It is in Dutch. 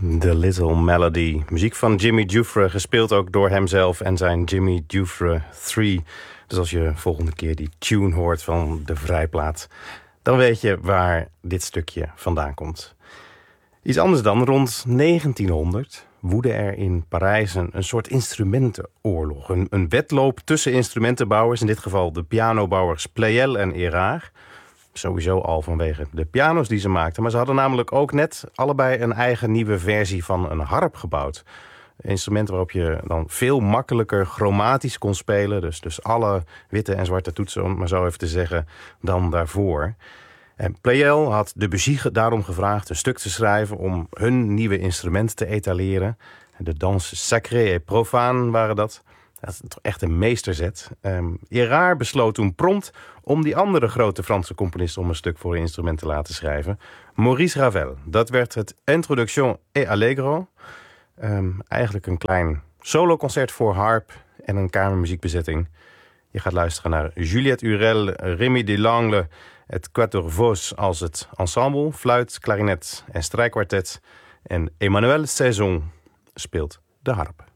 The Little Melody. Muziek van Jimmy Giuffre, gespeeld ook door hemzelf en zijn Jimmy Giuffre 3. Dus als je volgende keer die tune hoort van de vrijplaat, dan weet je waar dit stukje vandaan komt. Iets anders dan, rond 1900 woedde er in Parijs een soort instrumentenoorlog. Een wedloop tussen instrumentenbouwers, in dit geval de pianobouwers Pleyel en Erard. Sowieso al vanwege de piano's die ze maakten. Maar ze hadden namelijk ook net allebei een eigen nieuwe versie van een harp gebouwd. Een instrument waarop je dan veel makkelijker chromatisch kon spelen. Dus alle witte en zwarte toetsen, om maar zo even te zeggen, dan daarvoor. En Pleyel had Debussy daarom gevraagd een stuk te schrijven om hun nieuwe instrument te etaleren. De danse sacrée et profane waren dat. Dat is toch echt een meesterzet. Erard besloot toen prompt om die andere grote Franse componist om een stuk voor een instrument te laten schrijven. Maurice Ravel. Dat werd het Introduction et Allegro. Eigenlijk een klein soloconcert voor harp en een kamermuziekbezetting. Je gaat luisteren naar Juliette Hurel, Rémi Delangle, het Quatuor Vos als het ensemble, fluit, klarinet en strijkkwartet. En Emmanuel Saison speelt de harp.